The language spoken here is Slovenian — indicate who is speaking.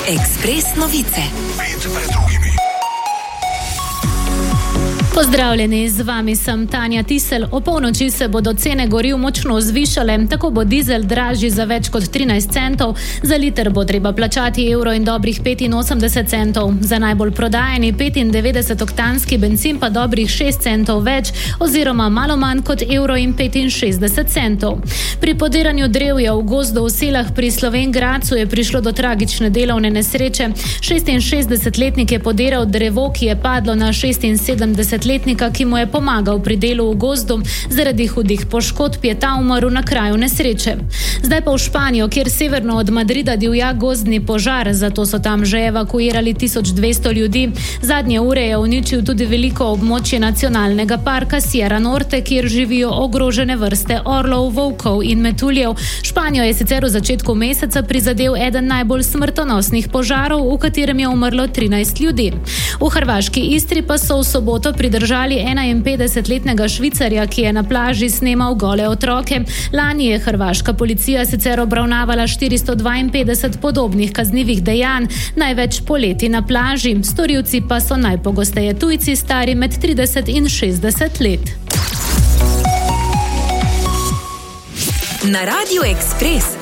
Speaker 1: Ekspres novice.
Speaker 2: Pozdravljeni, z vami sem Tanja Tisel. O polnoči se bodo cene goriv močno zvišale, tako bo dizel dražji za več kot 13 centov, za liter bo treba plačati evro in dobrih 85 centov, za najbolj prodajeni 95-oktanski bencin pa dobrih 6 centov več oziroma malo manj kot evro in 65 centov. Pri podiranju drevja v gozdu v Selah pri Slovenj Gradcu je prišlo do tragične delovne nesreče. 66-letnik je podiral drevo, ki je padlo na 76-letnika, ki mu je pomagal pri delu v gozdu. Zaradi hudih poškodb je ta umrl na kraju nesreče. Zdaj pa v Španijo, kjer severno od Madrida divja gozdni požar, zato so tam že evakuirali 1200 ljudi. Zadnje ure je uničil tudi veliko območje nacionalnega parka Sierra Norte, kjer živijo ogrožene vrste orlov, volkov in metuljev. Španijo je sicer v začetku meseca prizadel eden najbolj smrtonosnih požarov, v katerem je umrlo 13 ljudi. V hrvaški Istri pa so v soboto pridržali 51-letnega Švicarja, ki je na plaži snemal gole otroke. Lani je hrvaška policija sicer obravnavala 452 podobnih kaznivih dejanj, največ poleti na plaži. Storilci pa so najpogosteje tujci, stari med 30 in 60 let.
Speaker 1: Na Radiu Ekspres